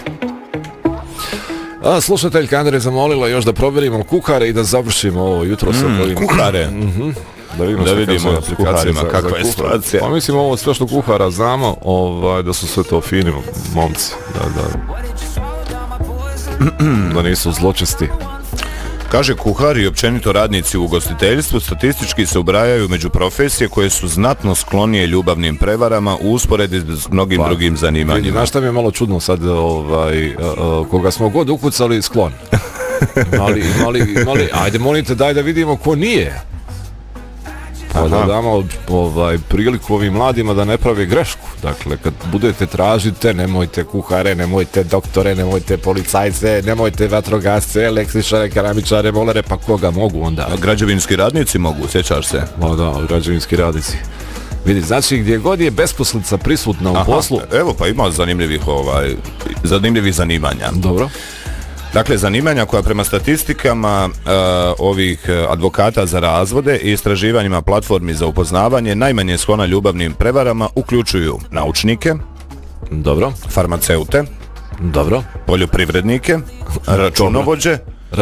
A slušateljka Andrej zamolila još da provjerimo kuhare i da završimo ovo jutro sa ovim... Kuhare? Da vidimo s kuharima kakva je situacija. Pa mislim ovo sve što kuhara znamo, da su sve to fini momci, da nisu zločesti. Kaže, kuhari i općenito radnici u ugostiteljstvu statistički se ubrajaju među profesije koje su znatno sklonije ljubavnim prevarama u usporedi s mnogim drugim zanimanjima. Znaš šta mi je malo čudno sad, koga smo god ukucali sklon. Imali, ajde molite daj da vidimo ko nije. Pa da damo priliku ovim mladima da ne prave grešku. Dakle, kad budete tražite, nemojte kuhare, nemojte doktore, nemojte policajce, nemojte vatrogasce, električare, keramičare, molere, pa koga mogu onda? A građevinski radnici mogu, sjećaš se? Pa da, građevinski radnici. Vidi, znači gdje god je besposlica prisutna u poslu... Evo pa ima zanimljivih zanimanja. Dobro. Dakle, zanimanja koja prema statistikama ovih advokata za razvode i istraživanjima platformi za upoznavanje najmanje sklona ljubavnim prevarama uključuju naučnike, dobro, farmaceute, dobro, poljoprivrednike, računovođe,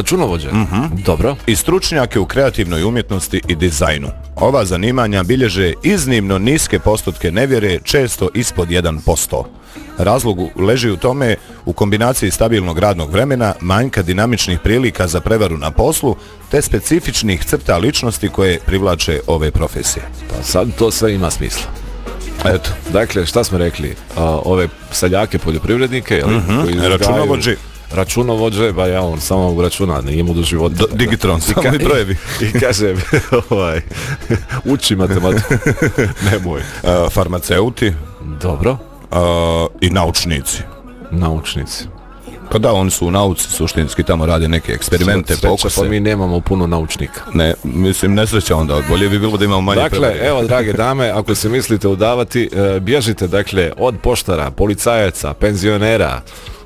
dobro, i stručnjake u kreativnoj umjetnosti i dizajnu. Ova zanimanja bilježe iznimno niske postotke nevjere, često ispod 1%. Razlog leži u tome u kombinaciji stabilnog radnog vremena, manjka dinamičnih prilika za prevaru na poslu, te specifičnih crta ličnosti koje privlače ove profesije. Pa sad to sve ima smisla. Eto, dakle, šta smo rekli? Ove seljake poljoprivrednike, računovođe, ba ja on samo računa, nije mu do života. Digitron, samo i brojevi. I kaže, uči matematiku. Nemoj. Farmaceuti. Dobro. I naučnici. Pa da, oni su u nauci suštinski, tamo rade neke eksperimente, pokuse. Pa mi nemamo puno naučnika. Ne, mislim, nesreća onda, bolje bi bilo da imamo manje prevare. Dakle, evo, drage dame, ako se mislite udavati, bježite, dakle, od poštara, policajaca, penzionera,